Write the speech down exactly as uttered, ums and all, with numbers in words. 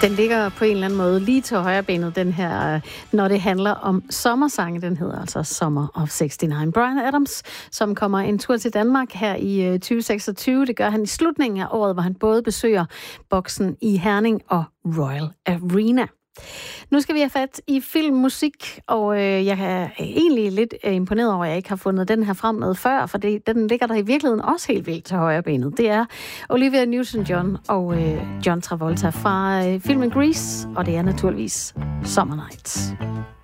Den ligger på en eller anden måde lige til højre benet, den her, når det handler om sommersange. Den hedder altså Summer of seksogtres. Bryan Adams, som kommer en tur til Danmark her i tyve seksogtyve. Det gør han i slutningen af året, hvor han både besøger Boksen i Herning og Royal Arena. Nu skal vi have fat i filmmusik, og øh, jeg er egentlig lidt øh, imponeret over, at jeg ikke har fundet den her frem med før, for det, den ligger der i virkeligheden også helt vildt til højre benet. Det er Olivia Newton-John og øh, John Travolta fra øh, filmen Grease, og det er naturligvis Summer Nights.